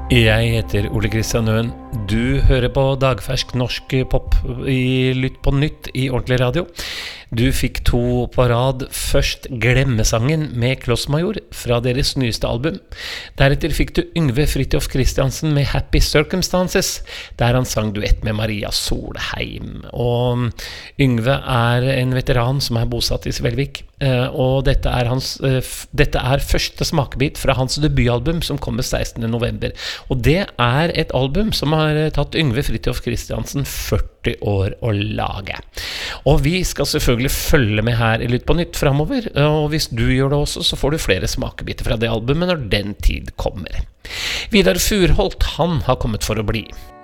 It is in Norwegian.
Jeg heter Ole Kristian Nøen. Du hører på dagfersk norsk pop i Lytt på nytt i ordentlig radio. Du fikk 2 på rad. Først Glemmesangen med Klossmajor fra deres nyeste album. Deretter fikk du Yngve Fridtjof Christiansen med Happy Circumstances, der han sang duett med Maria Solheim. Og Yngve er en veteran som er bosatt i Svelvik, og dette er første smakebit fra hans debutalbum som kommer 16. november. Og det er et album som har tatt Yngve Fridtjof Christiansen 40 år å lage. Og vi skal selvfølgelig følge med her i Lytt på nytt fremover, og hvis du gjør det også, så får du flere smakebiter fra det albumet når den tid kommer. Vidar Furholt, han har kommet for å bli.